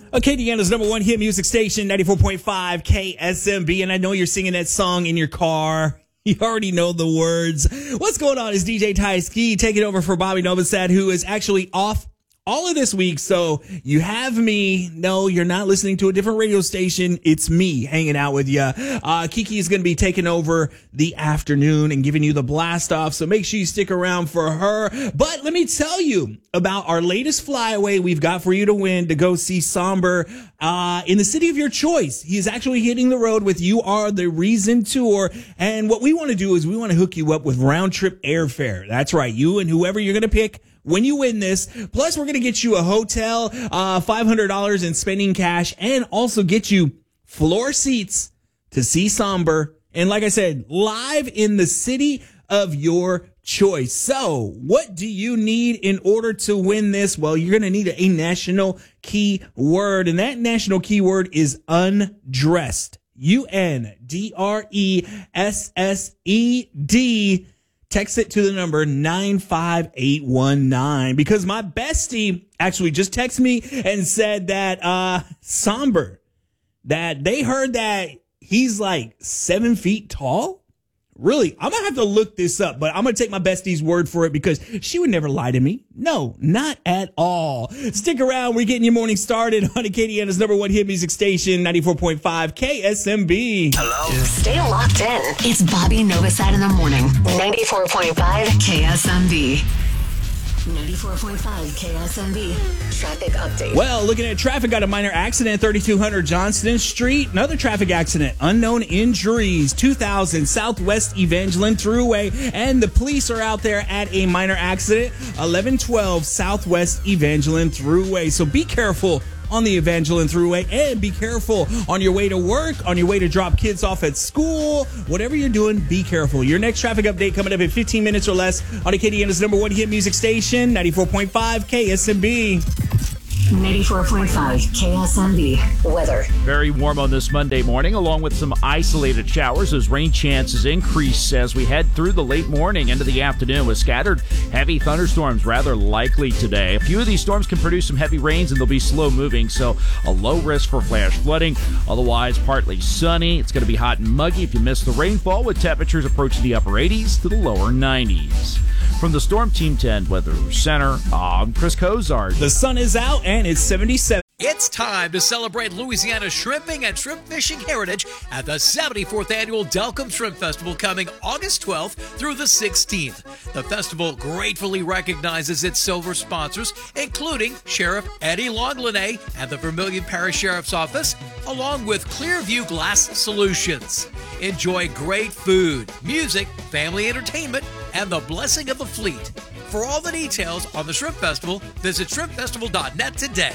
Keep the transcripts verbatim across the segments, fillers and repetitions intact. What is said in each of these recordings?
Acadiana's number one hit music station, ninety-four point five K S M B. And I know you're singing that song in your car. You already know the words. What's going on is D J Ty Ski taking over for Bobby Novosad, who is actually off all of this week. So you have me. No, you're not listening to a different radio station. It's me hanging out with you. Uh, Kiki is going to be taking over the afternoon and giving you the blast off. So make sure you stick around for her. But let me tell you about our latest flyaway we've got for you to win to go see Somber uh, in the city of your choice. He is actually hitting the road with You Are the Reason tour. And what we want to do is we want to hook you up with round trip airfare. That's right. You and whoever you're going to pick when you win this. Plus, we're going to get you a hotel, uh, five hundred dollars in spending cash, and also get you floor seats to see Somber. And like I said, live in the city of your choice. So what do you need in order to win this? Well, you're going to need a national keyword, and that national keyword is undressed. U N D R E S S E D. Text it to the number nine five eight one nine, because my bestie actually just texted me and said that uh Somber, that they heard that he's like seven feet tall. Really, I'm going to have to look this up, but I'm going to take my bestie's word for it because she would never lie to me. No, not at all. Stick around. We're getting your morning started on Acadiana's number one hit music station, ninety-four point five K S M B. Hello. Stay locked in. It's Bobby Novosad in the morning. ninety-four point five K S M B. ninety-four point five K S M B. Traffic update. Well, looking at traffic, got a minor accident, thirty-two hundred Johnston Street. Another traffic accident, unknown injuries, two thousand Southwest Evangeline Thruway. And the police are out there at a minor accident, eleven twelve Southwest Evangeline Thruway. So be careful on the Evangeline Thruway, and be careful on your way to work, on your way to drop kids off at school. Whatever you're doing, be careful. Your next traffic update coming up in fifteen minutes or less on Acadiana's number one hit music station, ninety-four point five K S M B. ninety-four point five K S M B. Weather. Very warm on this Monday morning, along with some isolated showers as rain chances increase as we head through the late morning into the afternoon with scattered heavy thunderstorms rather likely today. A few of these storms can produce some heavy rains and they'll be slow moving, so a low risk for flash flooding. Otherwise, partly sunny. It's going to be hot and muggy if you miss the rainfall, with temperatures approaching the upper eighties to the lower nineties. From the Storm Team ten Weather Center, I'm Chris Cozart. The sun is out and it's seventy-seven. It's time to celebrate Louisiana's shrimping and shrimp fishing heritage at the seventy-fourth Annual Delcombe Shrimp Festival, coming August twelfth through the sixteenth. The festival gratefully recognizes its silver sponsors, including Sheriff Eddie Longlinay and the Vermilion Parish Sheriff's Office, along with Clearview Glass Solutions. Enjoy great food, music, family entertainment, and the blessing of the fleet. For all the details on the Shrimp Festival, visit shrimp festival dot net today.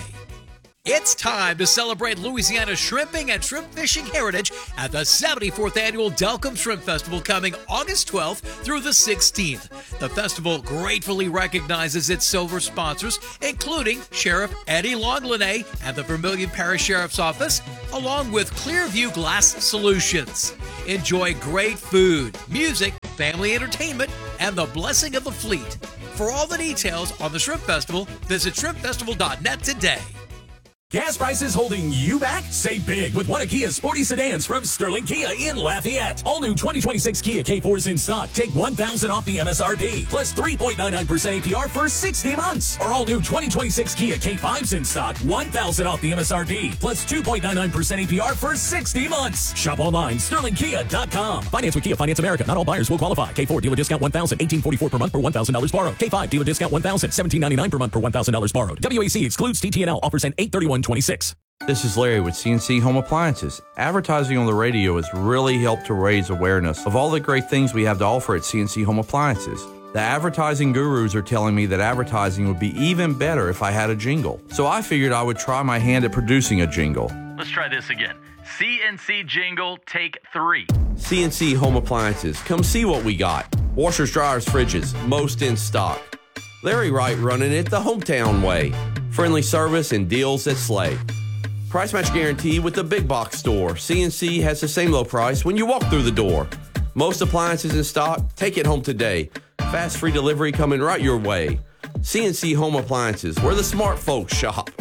It's time to celebrate Louisiana's shrimping and shrimp fishing heritage at the seventy-fourth Annual Delcombe Shrimp Festival, coming August twelfth through the sixteenth. The festival gratefully recognizes its silver sponsors, including Sheriff Eddie Longlinay and the Vermilion Parish Sheriff's Office, along with Clearview Glass Solutions. Enjoy great food, music, family entertainment, and the blessing of the fleet. For all the details on the Shrimp Festival, visit shrimp festival dot net today. Gas prices holding you back? Save big with one of Kia's sporty sedans from Sterling Kia in Lafayette. All new twenty twenty-six Kia K fours in stock. Take one thousand dollars off the M S R P, plus three point nine nine percent A P R for sixty months. Or all new twenty twenty-six Kia K fives in stock. one thousand dollars off the M S R P, plus two point nine nine percent A P R for sixty months. Shop online, sterling kia dot com. Finance with Kia Finance America. Not all buyers will qualify. K four dealer discount one thousand dollars, eighteen forty-four per month per one thousand dollars borrowed. K five dealer discount one thousand dollars, seventeen ninety-nine per month per one thousand dollars borrowed. W A C excludes T T N L. Offers end eight thirty-one twenty-six. This is Larry with C N C Home Appliances. Advertising on the radio has really helped to raise awareness of all the great things we have to offer at C N C Home Appliances. The advertising gurus are telling me that advertising would be even better if I had a jingle. So I figured I would try my hand at producing a jingle. Let's try this again. C N C jingle, take three. C N C Home Appliances. Come see what we got. Washers, dryers, fridges, most in stock. Larry Wright running it the hometown way. Friendly service and deals that slay. Price match guarantee with the big box store. C N C has the same low price when you walk through the door. Most appliances in stock. Take it home today. Fast free delivery coming right your way. C N C Home Appliances, where the smart folks shop.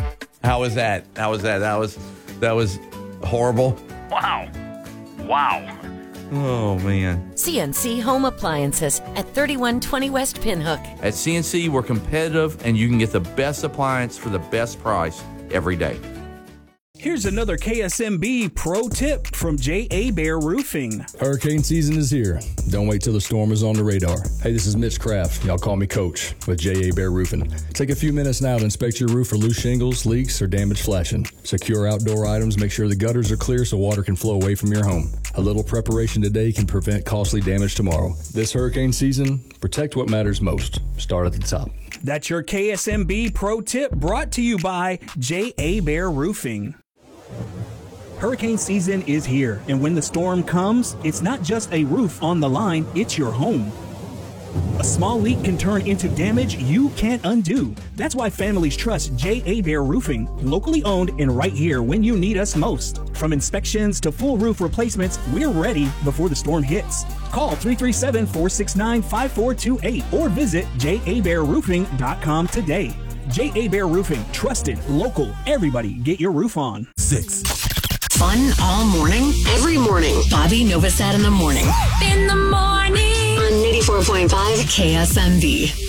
How was that? How was that? That was that was horrible. Wow. Wow. Oh, man. C N C Home Appliances at thirty-one twenty West Pinhook. At C N C, we're competitive, and you can get the best appliance for the best price every day. Here's another K S M B pro tip from J A. Bear Roofing. Hurricane season is here. Don't wait till the storm is on the radar. Hey, this is Mitch Kraft. Y'all call me Coach with J A. Bear Roofing. Take a few minutes now to inspect your roof for loose shingles, leaks, or damaged flashing. Secure outdoor items. Make sure the gutters are clear so water can flow away from your home. A little preparation today can prevent costly damage tomorrow. This hurricane season, protect what matters most. Start at the top. That's your K S M B pro tip brought to you by J A. Bear Roofing. Hurricane season is here, and when the storm comes, it's not just a roof on the line, it's your home. A small leak can turn into damage you can't undo. That's why families trust J A. Bear Roofing, locally owned and right here when you need us most. From inspections to full roof replacements, we're ready before the storm hits. Call three three seven, four six nine, five four two eight or visit j a bear roofing dot com today. J A. Bear Roofing, trusted, local, everybody get your roof on. Six. Fun all morning, every morning. Bobby Novosad in the morning. In the morning. On ninety-four point five K S M B.